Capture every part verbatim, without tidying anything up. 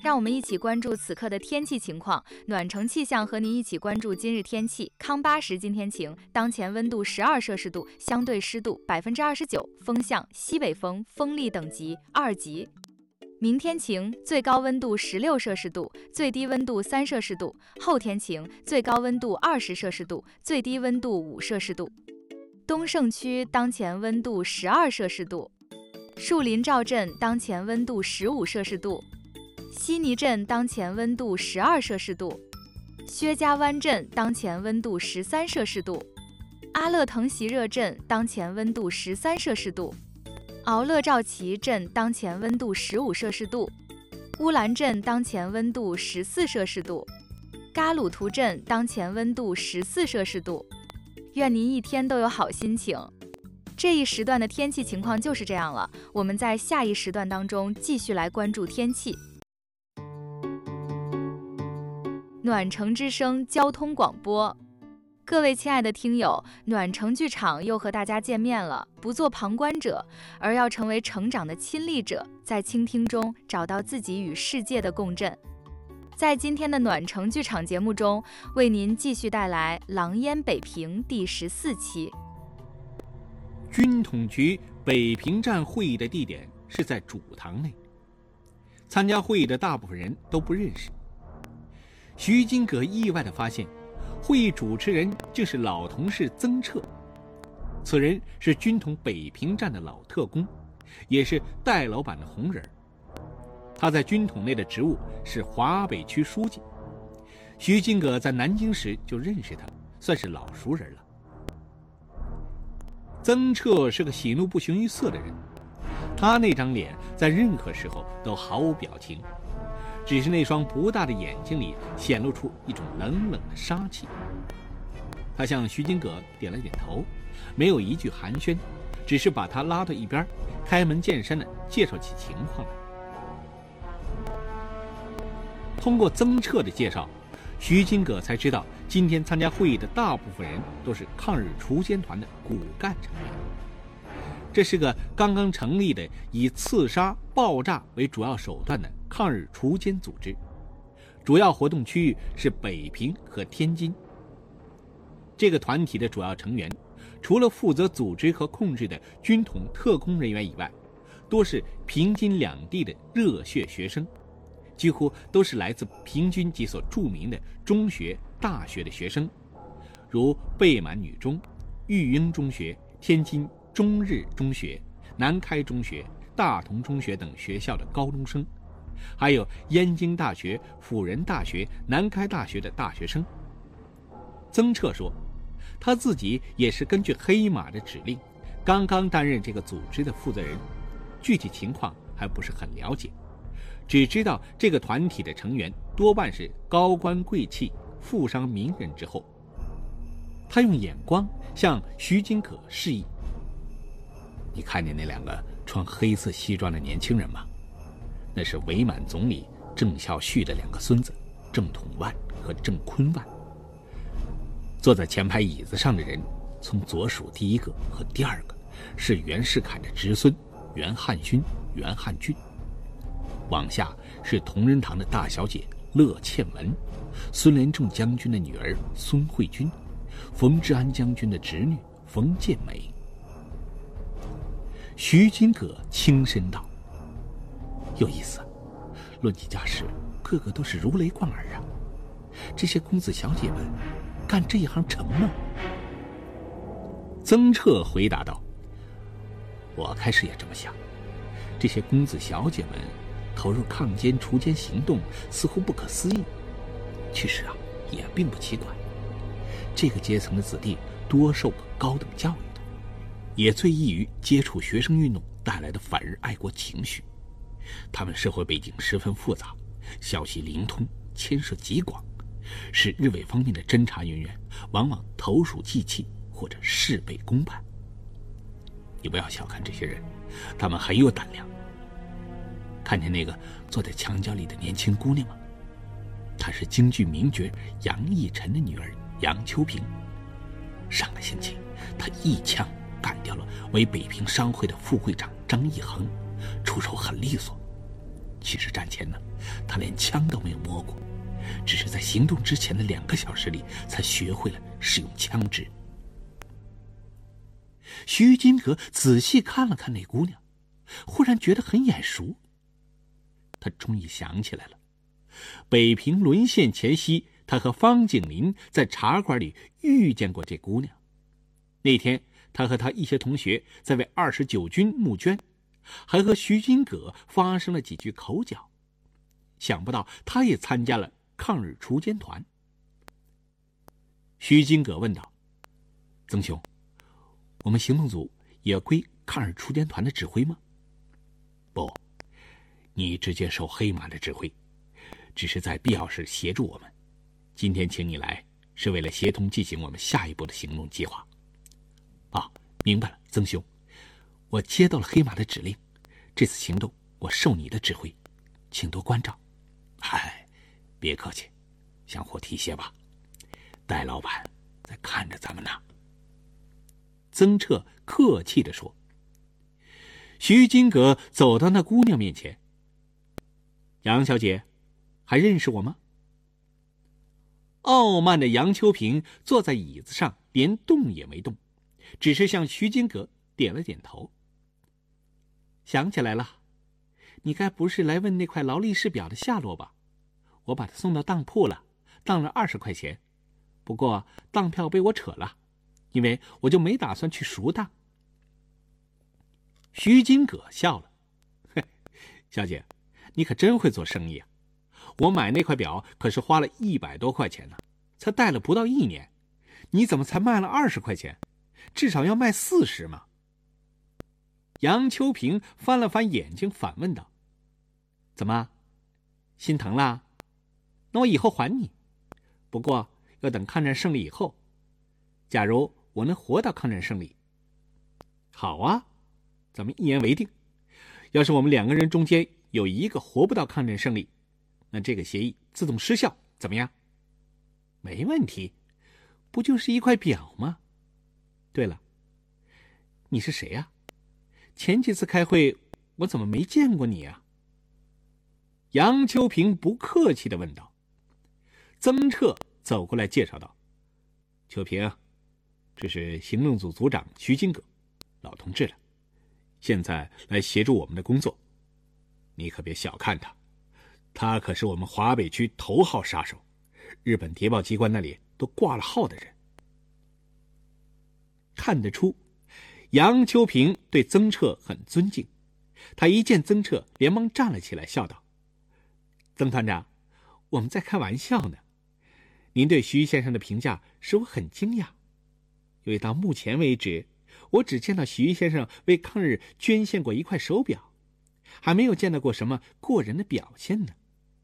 让我们一起关注此刻的天气情况。暖城气象和您一起关注今日天气。康巴什今天晴，当前温度十二摄氏度，相对湿度百分之二十九，风向西北风，风力等级二级。明天晴，最高温度十六摄氏度，最低温度三摄氏度。后天晴，最高温度二十摄氏度，最低温度五摄氏度。东胜区当前温度十二摄氏度，树林赵镇当前温度十五摄氏度，悉尼镇当前温度十二摄氏度，薛家湾镇当前温度十三摄氏度，阿勒腾席热镇当前温度十三摄氏度，敖勒赵旗镇当前温度十五摄氏度，乌兰镇当前温度十四摄氏度，嘎鲁图镇当前温度十四摄氏度。愿您一天都有好心情。这一时段的天气情况就是这样了，我们在下一时段当中继续来关注天气。暖城之声交通广播，各位亲爱的听友，暖城剧场又和大家见面了。不做旁观者，而要成为成长的亲历者，在倾听中找到自己与世界的共振。在今天的暖城剧场节目中，为您继续带来《狼烟北平》第十四期。 军统局北平站会议的地点是在主堂内，参加会议的大部分人都不认识。徐金阁意外地发现，会议主持人竟是老同事曾澈。此人是军统北平站的老特工，也是戴老板的红人。他在军统内的职务是华北区书记。徐金阁在南京时就认识他，算是老熟人了。曾澈是个喜怒不形于色的人，他那张脸在任何时候都毫无表情，只是那双不大的眼睛里显露出一种冷冷的杀气。他向徐金阁点了点头，没有一句寒暄，只是把他拉到一边，开门见山地介绍起情况来。通过曾澈的介绍，徐金阁才知道今天参加会议的大部分人都是抗日锄奸团的骨干成员。这是个刚刚成立的以刺杀、爆炸为主要手段的抗日锄奸组织，主要活动区域是北平和天津。这个团体的主要成员，除了负责组织和控制的军统特工人员以外，多是平津两地的热血学生，几乎都是来自平均几所著名的中学、大学的学生，如贝满女中、育英中学、天津中日中学、南开中学、大同中学等学校的高中生，还有燕京大学、辅仁大学、南开大学的大学生。曾澈说，他自己也是根据黑马的指令，刚刚担任这个组织的负责人，具体情况还不是很了解，只知道这个团体的成员多半是高官贵气、富商名人之后。他用眼光向徐金阁示意：“你看见那两个穿黑色西装的年轻人吗？那是伪满总理郑孝胥的两个孙子，郑统万和郑坤万。坐在前排椅子上的人，从左数第一个和第二个是袁世凯的侄孙袁汉勋、袁汉俊，往下是同仁堂的大小姐乐倩文，孙连仲将军的女儿孙慧君，冯治安将军的侄女冯建美。”徐金阁轻声道：“有意思，论起家世，个个都是如雷贯耳啊！这些公子小姐们干这一行成吗？”曾澈回答道：“我开始也这么想，这些公子小姐们投入抗奸除奸行动似乎不可思议，其实啊也并不奇怪。这个阶层的子弟多受过高等教育的，也最易于接触学生运动带来的反日爱国情绪。他们社会背景十分复杂，消息灵通，牵涉极广，使日伪方面的侦查人员往往投鼠忌器或者事倍功半。你不要小看这些人，他们很有胆量。看见那个坐在墙角里的年轻姑娘吗？她是京剧名角杨逸晨的女儿杨秋萍。上个星期，她一枪干掉了为北平商会的副会长张义恒，出手很利索。 其实战前呢，他连枪都没有摸过，只是在行动之前的两个小时里才学会了使用枪支。徐金阁仔细看了看那姑娘，忽然觉得很眼熟。他终于想起来了，北平沦陷前夕，他和方景林在茶馆里遇见过这姑娘。那天他和他一些同学在为二十九军募捐，还和徐金阁发生了几句口角。想不到他也参加了抗日锄奸团。徐金阁问道：曾兄，我们行动组也要归抗日锄奸团的指挥吗？不，你直接受黑马的指挥，只是在必要时协助我们。今天请你来，是为了协同进行我们下一步的行动计划。啊，明白了，曾兄，我接到了黑马的指令，这次行动我受你的指挥，请多关照。嗨，别客气，相互提携吧。戴老板在看着咱们呢。曾澈客气地说。徐金阁走到那姑娘面前：杨小姐，还认识我吗？傲慢的杨秋平坐在椅子上，连动也没动，只是向徐金阁点了点头。想起来了，你该不是来问那块劳力士表的下落吧？我把它送到当铺了，当了二十块钱，不过当票被我扯了，因为我就没打算去赎当。徐金阁笑了：嘿，小姐，你可真会做生意啊！我买那块表可是花了一百多块钱呢，才戴了不到一年，你怎么才卖了二十块钱？至少要卖四十嘛。杨秋平翻了翻眼睛，反问道：怎么，心疼啦？那我以后还你，不过要等抗战胜利以后。假如我能活到抗战胜利，好啊，咱们一言为定。要是我们两个人中间有一个活不到抗战胜利，那这个协议自动失效，怎么样？没问题，不就是一块表吗？对了，你是谁呀？前几次开会我怎么没见过你呀？杨秋平不客气地问道。曾澈走过来介绍道：秋平，这是行动组组长徐金阁，老同志了，现在来协助我们的工作。你可别小看他，他可是我们华北区头号杀手，日本谍报机关那里都挂了号的人。看得出杨秋平对曾澈很尊敬，他一见曾澈连忙站了起来，笑道：曾团长，我们在开玩笑呢。您对徐先生的评价使我很惊讶，因为到目前为止，我只见到徐先生为抗日捐献过一块手表，还没有见到过什么过人的表现呢。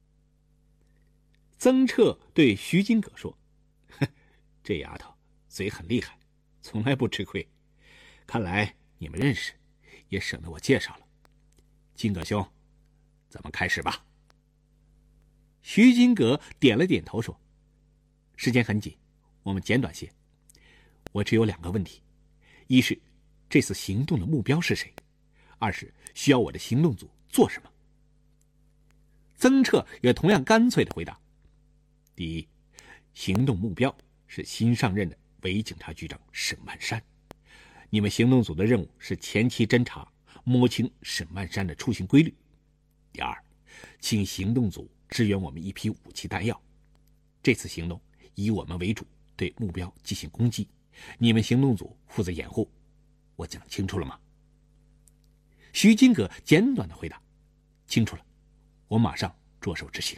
曾澈对徐金阁说：这丫头嘴很厉害，从来不吃亏，看来你们认识，也省得我介绍了。金阁兄，咱们开始吧。徐金阁点了点头说：时间很紧，我们简短些。我只有两个问题，一是这次行动的目标是谁，二是需要我的行动组做什么。曾澈也同样干脆地回答：第一，行动目标是新上任的伪警察局长沈万山，你们行动组的任务是前期侦查，摸清沈万山的出行规律。第二，请行动组支援我们一批武器弹药，这次行动以我们为主，对目标进行攻击，你们行动组负责掩护。我讲清楚了吗？徐金阁简短的回答：清楚了，我马上着手执行。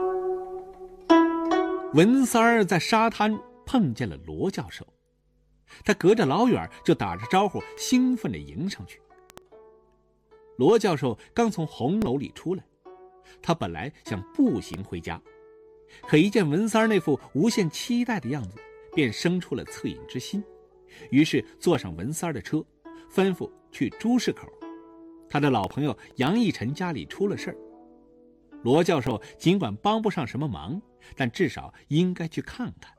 文三儿在沙滩碰见了罗教授，他隔着老远就打着招呼，兴奋地迎上去。罗教授刚从红楼里出来，他本来想步行回家，可一见文三儿那副无限期待的样子，便生出了恻隐之心，于是坐上文三儿的车，吩咐去朱市口，他的老朋友杨义臣家里出了事儿。罗教授尽管帮不上什么忙，但至少应该去看看。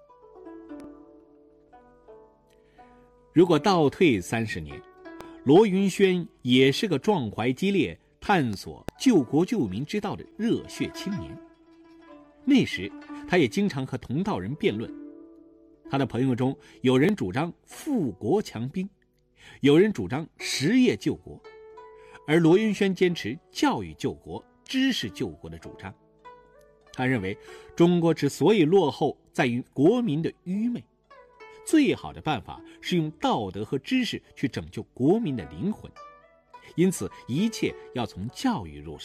如果倒退三十年，罗云轩也是个壮怀激烈、 探索救国救民之道的热血青年。那时他也经常和同道人辩论，他的朋友中有人主张富国强兵，有人主张实业救国，而罗云轩坚持教育救国、知识救国的主张。他认为中国之所以落后，在于国民的愚昧，最好的办法是用道德和知识去拯救国民的灵魂，因此一切要从教育入手。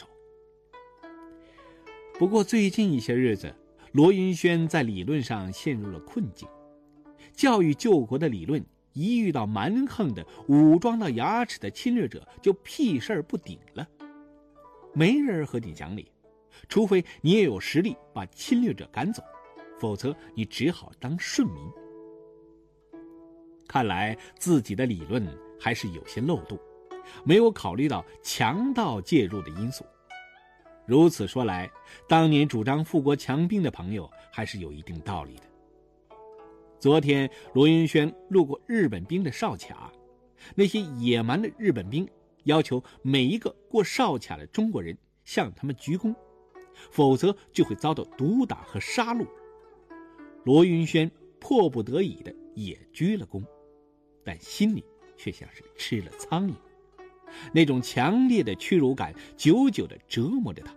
不过最近一些日子，罗云轩在理论上陷入了困境。教育救国的理论一遇到蛮横的武装到牙齿的侵略者，就屁事儿不顶了。没人和你讲理，除非你也有实力把侵略者赶走，否则你只好当顺民。看来自己的理论还是有些漏洞，没有考虑到强盗介入的因素。如此说来，当年主张富国强兵的朋友还是有一定道理的。昨天罗云轩路过日本兵的哨卡，那些野蛮的日本兵要求每一个过哨卡的中国人向他们鞠躬，否则就会遭到毒打和杀戮。罗云轩迫不得已的也鞠了躬，但心里却像是吃了苍蝇，那种强烈的屈辱感久久地折磨着他。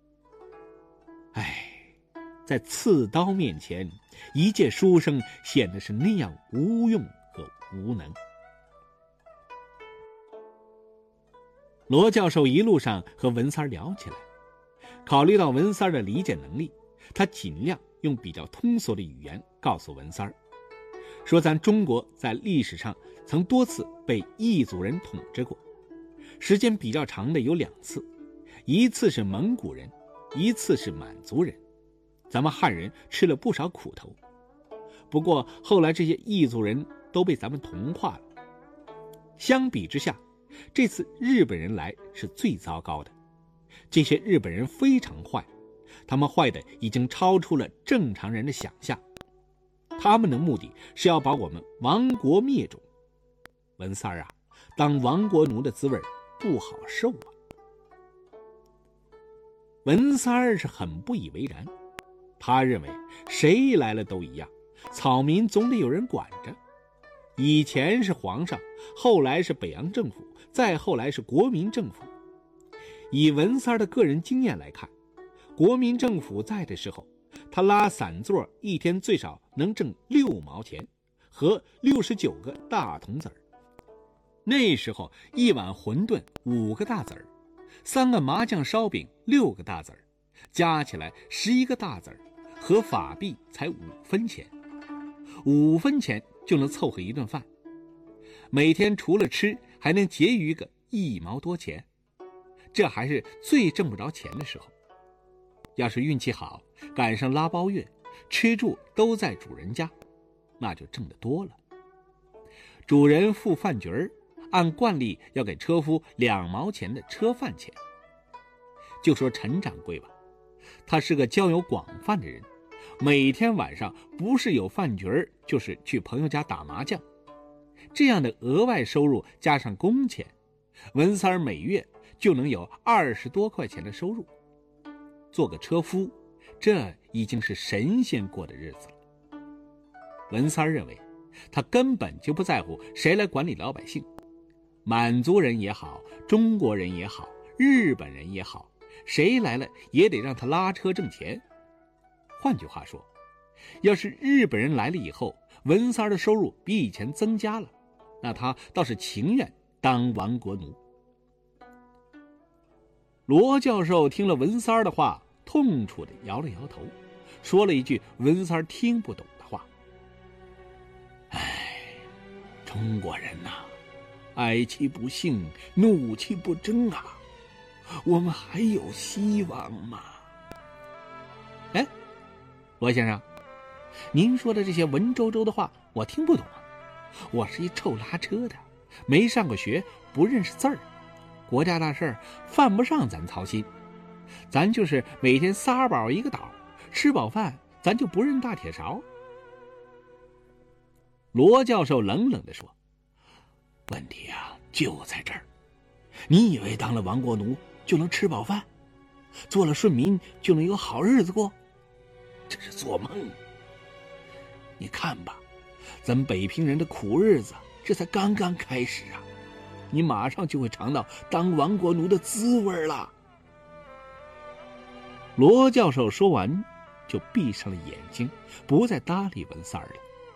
唉，在刺刀面前，一介书生显得是那样无用和无能。罗教授一路上和文三聊起来，考虑到文三的理解能力，他尽量用比较通俗的语言告诉文三，说咱中国在历史上曾多次被异族人统治过，时间比较长的有两次，一次是蒙古人，一次是满族人，咱们汉人吃了不少苦头。不过后来这些异族人都被咱们同化了。相比之下，这次日本人来是最糟糕的。这些日本人非常坏，他们坏的已经超出了正常人的想象。他们的目的是要把我们亡国灭种。文三儿啊，当亡国奴的滋味不好受啊。文三儿是很不以为然，他认为谁来了都一样，草民总得有人管着。以前是皇上，后来是北洋政府，再后来是国民政府。以文三儿的个人经验来看，国民政府在的时候，他拉散座一天最少能挣六毛钱和六十九个大铜子儿。那时候一碗馄饨五个大子儿，三个麻酱烧饼六个大子儿，加起来十一个大子儿，合法币才五分钱，五分钱就能凑合一顿饭，每天除了吃还能结余个一毛多钱，这还是最挣不着钱的时候。要是运气好，赶上拉包月，吃住都在主人家，那就挣得多了。主人付饭局儿，按惯例要给车夫两毛钱的车饭钱。就说陈掌柜吧，他是个交友广泛的人，每天晚上不是有饭局儿，就是去朋友家打麻将。这样的额外收入加上工钱，文三儿每月就能有二十多块钱的收入。做个车夫，这已经是神仙过的日子了。文三儿认为，他根本就不在乎谁来管理老百姓，满族人也好，中国人也好，日本人也好，谁来了也得让他拉车挣钱。换句话说，要是日本人来了以后，文三儿的收入比以前增加了，那他倒是情愿当亡国奴。罗教授听了文三儿的话，痛楚地摇了摇头，说了一句文三儿听不懂的话：唉，中国人呐、啊，哀其不幸，怒其不争啊，我们还有希望吗？哎，罗先生，您说的这些文绉绉的话我听不懂啊，我是一臭拉车的，没上过学，不认识字儿，国家大事犯不上咱操心，咱就是每天仨饱一个倒，吃饱饭咱就不认大铁勺。罗教授冷冷地说：问题啊就在这儿，你以为当了亡国奴就能吃饱饭，做了顺民就能有好日子过？这是做梦。你看吧，咱们北平人的苦日子这才刚刚开始啊，你马上就会尝到当亡国奴的滋味了。罗教授说完就闭上了眼睛，不再搭理文三儿了。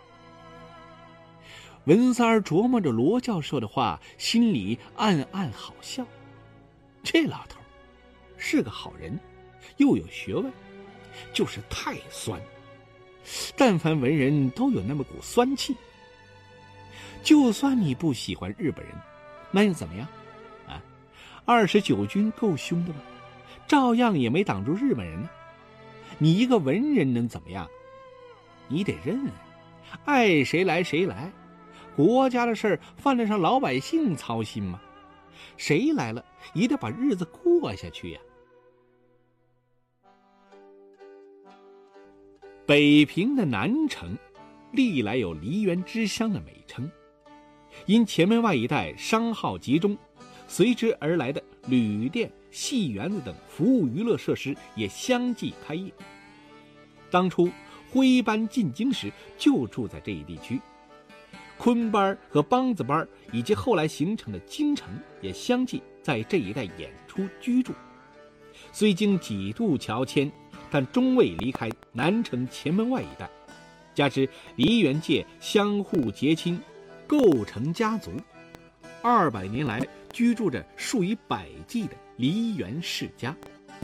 文三儿琢磨着罗教授的话，心里暗暗好笑。这老头是个好人，又有学问，就是太酸。但凡文人都有那么股酸气。就算你不喜欢日本人，那又怎么样？啊，二十九军够凶的吗？照样也没挡住日本人呢。你一个文人能怎么样？你得认，爱谁来谁来。国家的事儿犯得上老百姓操心吗？谁来了也得把日子过下去呀。北平的南城历来有梨园之乡的美称，因前门外一带商号集中，随之而来的旅店、戏园子等服务娱乐设施也相继开业。当初徽班进京时就住在这一地区，昆班和梆子班以及后来形成的京城也相继在这一带演出居住。虽经几度乔迁，但终未离开南城前门外一带，加之梨园界相互结亲，构成家族，二百年来居住着数以百计的梨园世家。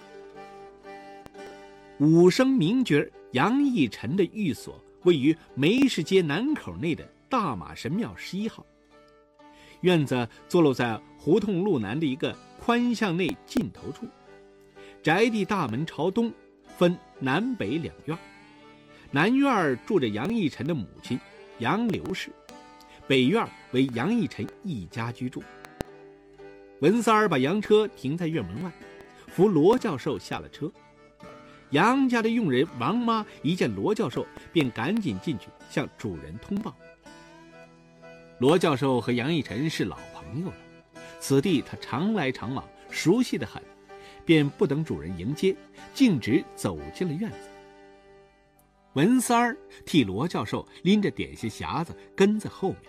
武生名角杨义臣的寓所位于梅市街南口内的大马神庙十一号，院子坐落在胡同路南的一个宽巷内尽头处，宅地大门朝东，分南北两院。南院住着杨义臣的母亲杨刘氏，北院为杨义臣一家居住。文三儿把洋车停在院门外，扶罗教授下了车。杨家的佣人王妈一见罗教授，便赶紧进去向主人通报。罗教授和杨义臣是老朋友了，此地他常来常往，熟悉得很，便不等主人迎接，径直走进了院子。文三儿替罗教授拎着点心匣子跟在后面。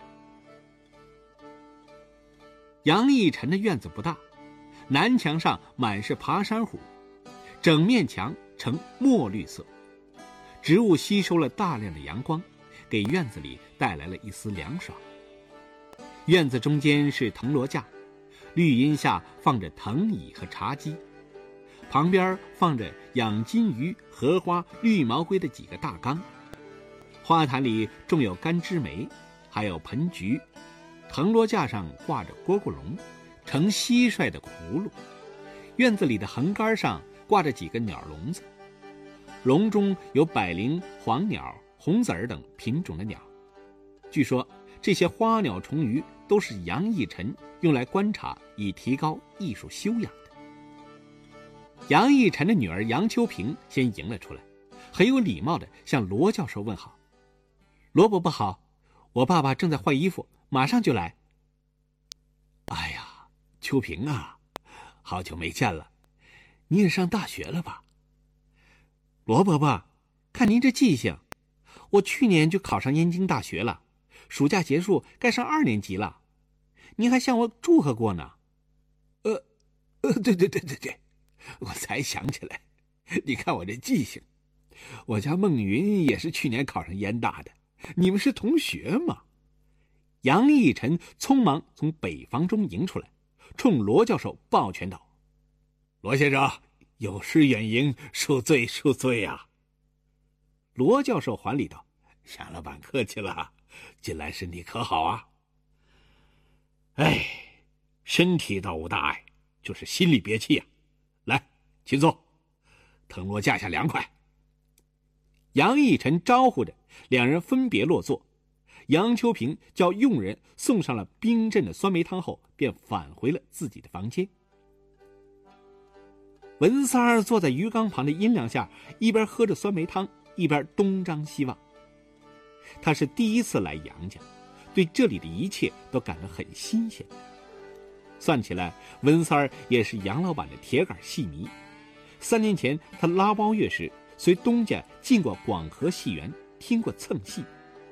杨义臣的院子不大，南墙上满是爬山虎，整面墙呈墨绿色，植物吸收了大量的阳光，给院子里带来了一丝凉爽。院子中间是藤萝架，绿荫下放着藤椅和茶几，旁边放着养金鱼、荷花、绿毛龟的几个大缸，花坛里种有干枝梅，还有盆菊。藤萝架上挂着蝈蝈笼，呈蟋蟀的葫芦。院子里的横杆上挂着几个鸟笼子，笼中有百灵、黄鸟、红子儿等品种的鸟。据说这些花鸟虫鱼都是杨义臣用来观察以提高艺术修养的。杨义臣的女儿杨秋萍先迎了出来，很有礼貌地向罗教授问好。罗伯伯好，我爸爸正在换衣服，马上就来。哎呀，秋萍啊，好久没见了，你也上大学了吧？罗伯伯，看您这记性，我去年就考上燕京大学了，暑假结束该上二年级了，您还向我祝贺过呢。呃，呃，对对对对对，我才想起来，你看我这记性，我家孟云也是去年考上燕大的，你们是同学吗？杨义臣匆忙从北房中迎出来，冲罗教授抱拳道：罗先生，有失远迎，恕罪恕罪啊。罗教授还礼道：杨老板客气了，近来身体可好啊？哎，身体倒无大碍，就是心里憋气啊。来，请坐，藤萝架下凉快。杨义臣招呼着，两人分别落座。杨秋萍叫佣人送上了冰镇的酸梅汤后，便返回了自己的房间。文三儿坐在鱼缸旁的阴凉下，一边喝着酸梅汤，一边东张西望。他是第一次来杨家，对这里的一切都感到很新鲜。 算起来，文三儿也是杨老板的铁杆戏迷。三年前他拉包月时，随东家进过广和戏园，听过蹭戏。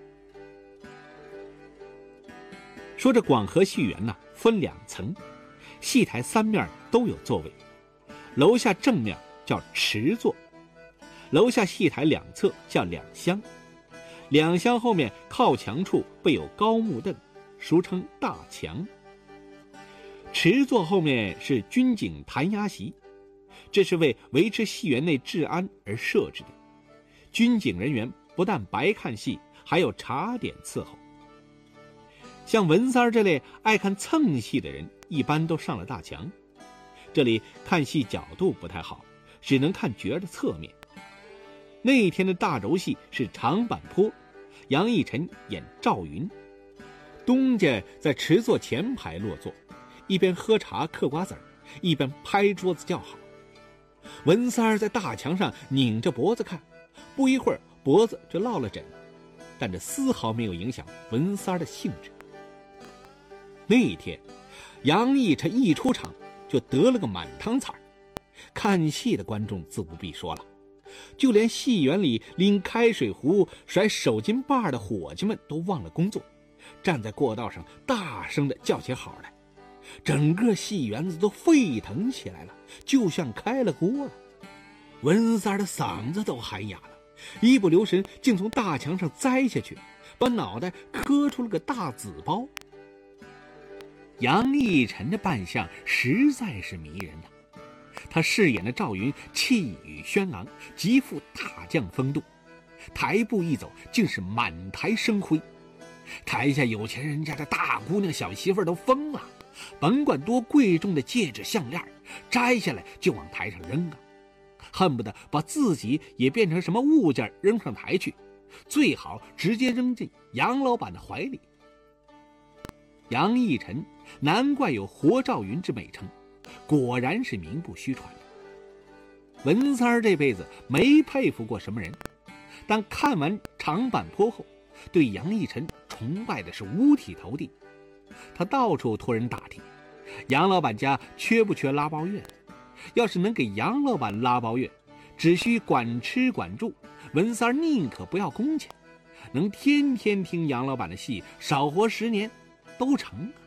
说这广和戏园呢、啊，分两层，戏台三面都有座位，楼下正面叫池座，楼下戏台两侧叫两厢，两厢后面靠墙处备有高木凳，俗称大墙。池座后面是军警弹压席，这是为维持戏园内治安而设置的。军警人员不但白看戏，还有茶点伺候。像文三儿这类爱看蹭戏的人，一般都上了大墙。这里看戏角度不太好，只能看角的侧面。那一天的大轴戏是长坂坡，杨义臣演赵云。东家在池座前排落座，一边喝茶嗑瓜子儿，一边拍桌子叫好。文三儿在大墙上拧着脖子看，不一会儿脖子就落了枕，但这丝毫没有影响文三儿的兴致。那一天，杨义臣一出场就得了个满堂彩。看戏的观众自不必说了，就连戏园里拎开水壶甩手巾把的伙计们都忘了工作，站在过道上大声地叫起好来。整个戏园子都沸腾起来了，就像开了锅了。文三儿的嗓子都喊哑了，一不留神竟从大墙上栽下去，把脑袋磕出了个大紫包。杨义臣的扮相实在是迷人呐、啊，他饰演的赵云气宇轩昂，极富大将风度，台步一走竟是满台生辉。台下有钱人家的大姑娘小媳妇都疯了，甭管多贵重的戒指项链，摘下来就往台上扔啊，恨不得把自己也变成什么物件扔上台去，最好直接扔进杨老板的怀里。杨义臣难怪有活赵云之美称，果然是名不虚传的。文三儿这辈子没佩服过什么人，但看完长坂坡后，对杨义臣崇拜的是五体投地。他到处托人打听，杨老板家缺不缺拉包月的？要是能给杨老板拉包月，只需管吃管住，文三儿宁可不要工钱，能天天听杨老板的戏，少活十年都成啊。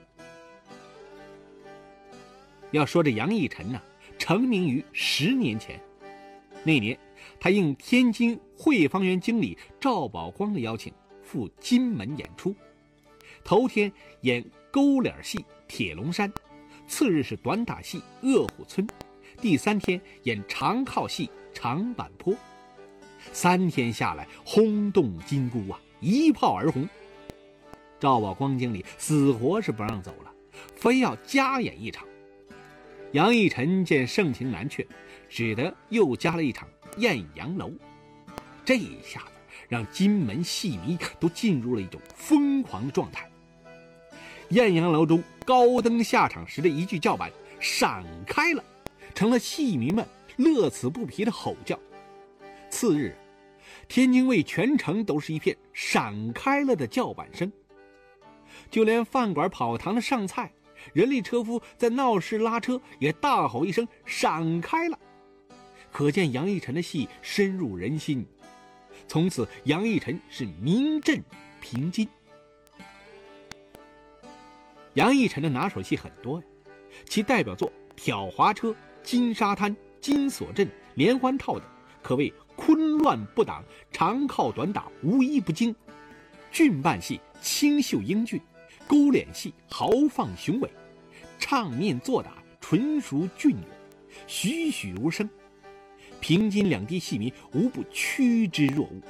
要说这杨义臣呢，成名于十年前。那年他应天津汇芳园经理赵宝光的邀请，赴金门演出。头天演勾脸戏铁龙山，次日是短打戏卧虎村，第三天演长靠戏长坂坡。三天下来轰动金箍啊，一炮而红。赵宝光经理死活是不让走了，非要加演一场。杨义臣见盛情难却，只得又加了一场艳阳楼。这一下子让金门戏迷都进入了一种疯狂的状态。艳阳楼中高登下场时的一句叫板闪开了，成了戏迷们乐此不疲的吼叫。次日，天津卫全城都是一片闪开了的叫板声，就连饭馆跑堂的上菜，人力车夫在闹市拉车也大吼一声闪开了。可见杨义臣的戏深入人心，从此杨义臣是名震平津。杨义臣的拿手戏很多呀，其代表作挑滑车、金沙滩、金锁阵、连环套等可谓昆乱不挡，长靠短打无一不精。俊扮戏清秀英俊，勾脸戏豪放雄伟，唱面作打纯熟俊勇，栩栩如生。平津两地戏迷无不趋之若鹜。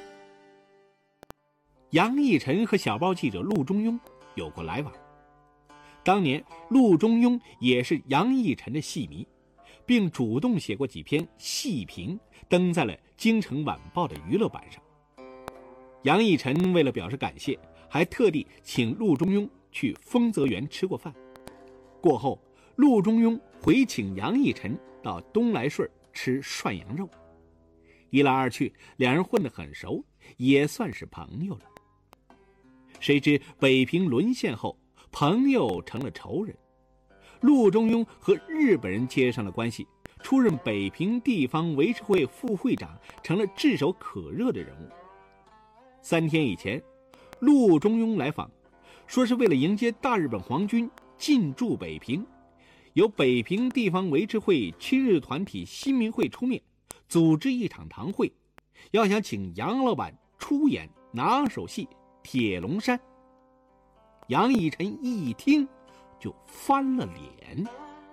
杨义臣和小报记者陆中庸有过来往，当年陆中庸也是杨义臣的戏迷，并主动写过几篇戏评，登在了京城晚报的娱乐版上。杨义臣为了表示感谢，还特地请陆中庸去丰泽园吃过饭。过后，陆中庸回请杨义臣到东来顺吃涮羊肉，一来二去，两人混得很熟，也算是朋友了。谁知北平沦陷后，朋友成了仇人。 陆中庸和日本人接上了关系，出任北平地方维持会副会长，成了炙手可热的人物。三天以前，陆中庸来访，说是为了迎接大日本皇军进驻北平，由北平地方维持会亲日团体新民会出面，组织一场堂会，要想请杨老板出演拿手戏《铁笼山》。杨义臣一听就翻了脸。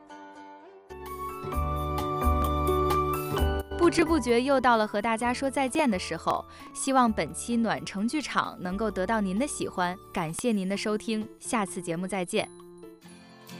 不知不觉又到了和大家说再见的时候，希望本期暖城剧场能够得到您的喜欢，感谢您的收听，下次节目再见。